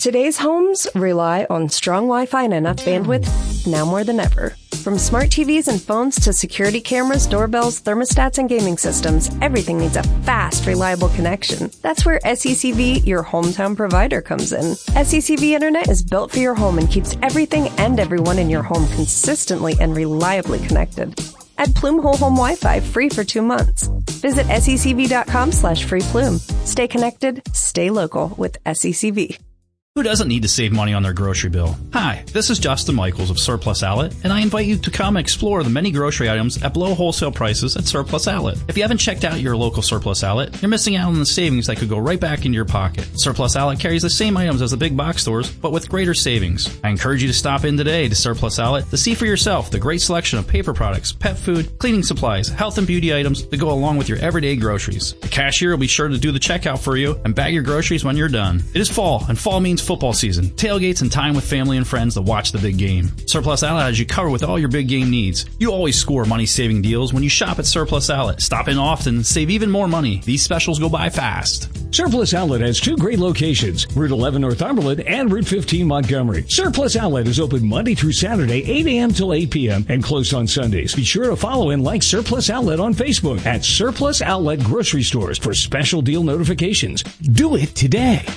Today's homes rely on strong Wi-Fi and enough bandwidth now more than ever. From smart TVs and phones to security cameras, doorbells, thermostats, and gaming systems, everything needs a fast, reliable connection. That's where SECV, your hometown provider, comes in. SECV Internet is built for your home and keeps everything and everyone in your home consistently and reliably connected. Add Plume Whole Home Wi-Fi free for 2 months. Visit secv.com/freeplume. Stay connected, stay local with SECV. Who doesn't need to save money on their grocery bill? Hi, this is Justin Michaels of Surplus Outlet, and I invite you to come explore the many grocery items at below wholesale prices at Surplus Outlet. If you haven't checked out your local Surplus Outlet, you're missing out on the savings that could go right back into your pocket. Surplus Outlet carries the same items as the big box stores, but with greater savings. I encourage you to stop in today to Surplus Outlet to see for yourself the great selection of paper products, pet food, cleaning supplies, health and beauty items that go along with your everyday groceries. The cashier will be sure to do the checkout for you and bag your groceries when you're done. It is fall, and fall means football season, tailgates, and time with family and friends to watch the big game. Surplus Outlet has you covered with all your big game needs. You always score money-saving deals when you shop at Surplus Outlet. Stop in often and save even more money. These specials go by fast. Surplus Outlet has 2 great locations, Route 11 Northumberland and Route 15 Montgomery. Surplus Outlet is open Monday through Saturday, 8 a.m. till 8 p.m. and closed on Sundays. Be sure to follow and like Surplus Outlet on Facebook at Surplus Outlet Grocery Stores for special deal notifications. Do it today.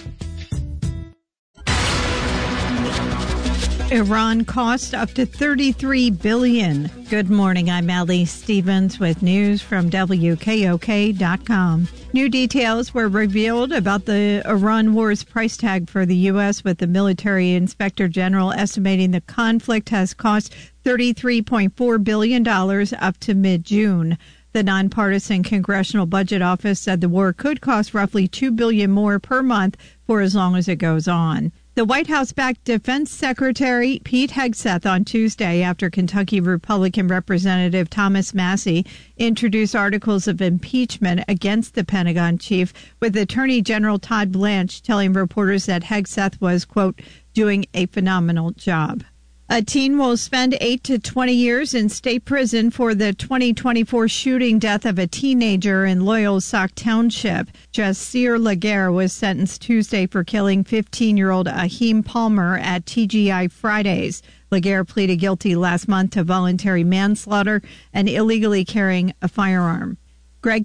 Iran cost up to $33 billion. Good morning, I'm Allie Stevens with news from WKOK.com. New details were revealed about the Iran war's price tag for the U.S., with the military inspector general estimating the conflict has cost $33.4 billion up to mid-June. The nonpartisan Congressional Budget Office said the war could cost roughly $2 billion more per month for as long as it goes on. The White House backed Defense Secretary Pete Hegseth on Tuesday after Kentucky Republican Representative Thomas Massie introduced articles of impeachment against the Pentagon chief, with Attorney General Todd Blanche telling reporters that Hegseth was, quote, doing a phenomenal job. A teen will spend 8 to 20 years in state prison for the 2024 shooting death of a teenager in Loyal-Sauk Township. Jasir Laguerre was sentenced Tuesday for killing 15-year-old Ahim Palmer at TGI Fridays. Laguerre pleaded guilty last month to voluntary manslaughter and illegally carrying a firearm.